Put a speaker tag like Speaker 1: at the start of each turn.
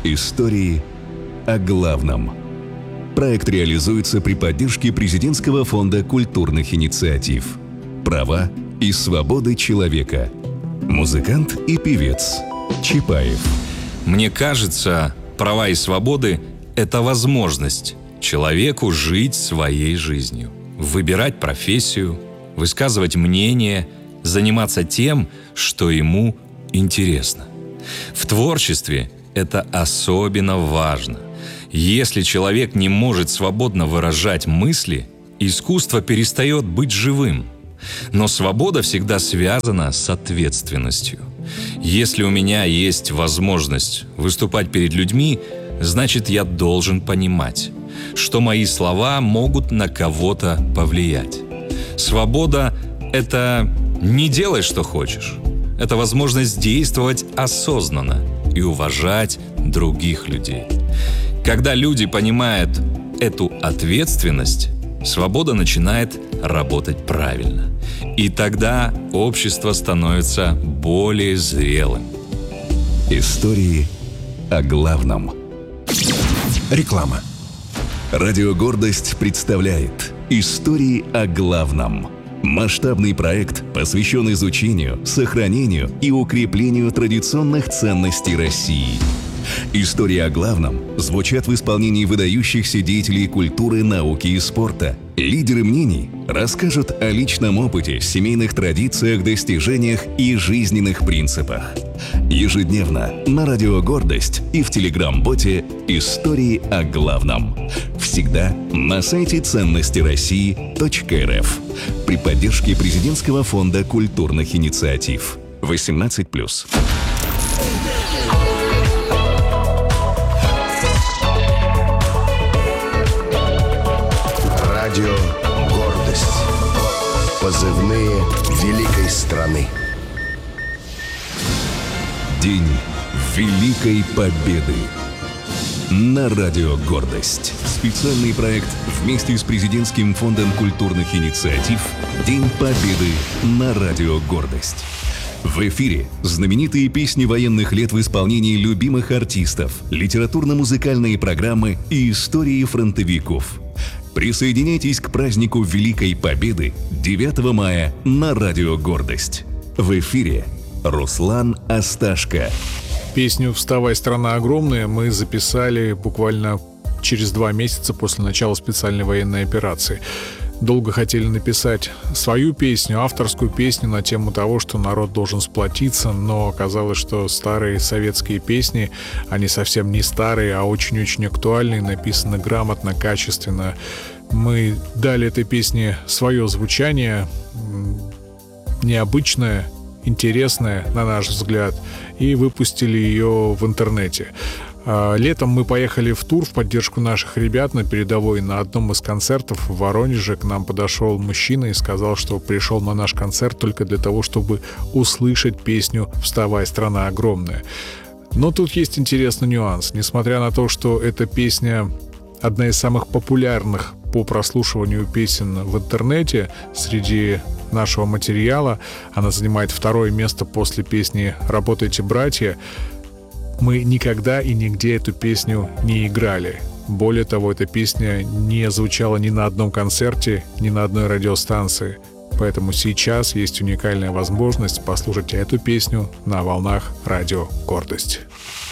Speaker 1: Истории о главном. Проект реализуется при поддержке Президентского фонда культурных инициатив. Права и свободы человека. Музыкант и певец Чапаев.
Speaker 2: Мне кажется, права и свободы – это возможность человеку жить своей жизнью, выбирать профессию, высказывать мнение, заниматься тем, что ему интересно. В творчестве это особенно важно. Если человек не может свободно выражать мысли, искусство перестает быть живым. Но свобода всегда связана с ответственностью. Если у меня есть возможность выступать перед людьми, значит, я должен понимать, что мои слова могут на кого-то повлиять. Свобода – это не делай, что хочешь. Это возможность действовать осознанно и уважать других людей. Когда люди понимают эту ответственность, свобода начинает работать правильно. И тогда общество становится более зрелым.
Speaker 1: Истории о главном.
Speaker 3: Реклама.
Speaker 1: Радио «Гордость» представляет «Истории о главном». Масштабный проект посвящен изучению, сохранению и укреплению традиционных ценностей России. Истории о главном звучат в исполнении выдающихся деятелей культуры, науки и спорта. Лидеры мнений расскажут о личном опыте, семейных традициях, достижениях и жизненных принципах. Ежедневно на Радио «Гордость» и в телеграм-боте «Истории о главном». Всегда на сайте ценностироссии.рф при поддержке Президентского фонда культурных инициатив. 18+.
Speaker 3: Радио «Гордость». Позывные великой страны.
Speaker 1: День Великой Победы. На Радио «Гордость». Специальный проект вместе с Президентским фондом культурных инициатив «День Победы» на Радио «Гордость». В эфире знаменитые песни военных лет в исполнении любимых артистов, литературно-музыкальные программы и истории фронтовиков. Присоединяйтесь к празднику Великой Победы 9 мая на Радио «Гордость». В эфире Руслан Асташко.
Speaker 4: Песню «Вставай, страна огромная» мы записали буквально через 2 месяца после начала специальной военной операции. Долго хотели написать свою песню, авторскую песню на тему того, что народ должен сплотиться, но оказалось, что старые советские песни, они совсем не старые, а очень-очень актуальные, написаны грамотно, качественно. Мы дали этой песне свое звучание, необычное, интересное, на наш взгляд, и выпустили ее в интернете. Летом мы поехали в тур в поддержку наших ребят на передовой. На одном из концертов в Воронеже к нам подошел мужчина и сказал, что пришел на наш концерт только для того, чтобы услышать песню «Вставай, страна огромная». Но тут есть интересный нюанс. Несмотря на то, что эта песня одна из самых популярных по прослушиванию песен в интернете среди нашего материала, она занимает 2-е место после песни «Работайте, братья», мы никогда и нигде эту песню не играли. Более того, эта песня не звучала ни на одном концерте, ни на одной радиостанции. Поэтому сейчас есть уникальная возможность послушать эту песню на волнах Радио «Гордость».